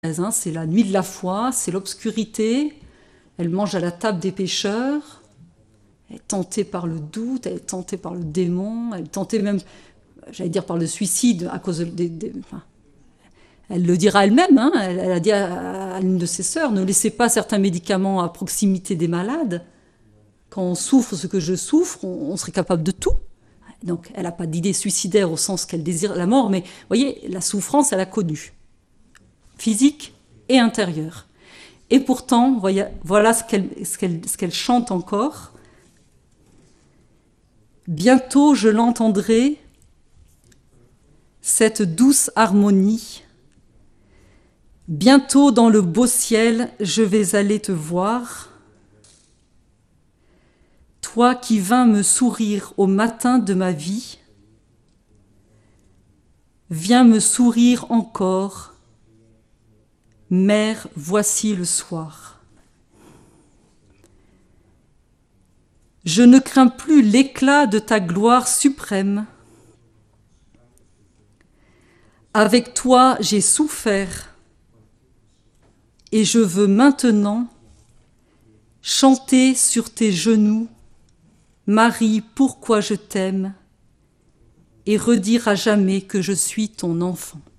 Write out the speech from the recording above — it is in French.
hein, c'est la nuit de la foi, c'est l'obscurité. Elle mange à la table des pécheurs. Elle est tentée par le doute, elle est tentée par le démon, elle est tentée même, j'allais dire, par le suicide à cause enfin, elle le dira elle-même, hein, elle a dit à l'une de ses sœurs, ne laissez pas certains médicaments à proximité des malades. Quand on souffre ce que je souffre, on serait capable de tout. Donc elle n'a pas d'idée suicidaire au sens qu'elle désire la mort, mais vous voyez, la souffrance, elle a connu, physique et intérieure. Et pourtant, voilà ce qu'elle chante encore. Bientôt je l'entendrai, cette douce harmonie. Bientôt dans le beau ciel, je vais aller te voir. Toi qui vins me sourire au matin de ma vie, viens me sourire encore. Mère, voici le soir. Je ne crains plus l'éclat de ta gloire suprême. Avec toi, j'ai souffert et je veux maintenant chanter sur tes genoux, Marie, pourquoi je t'aime, et redire à jamais que je suis ton enfant.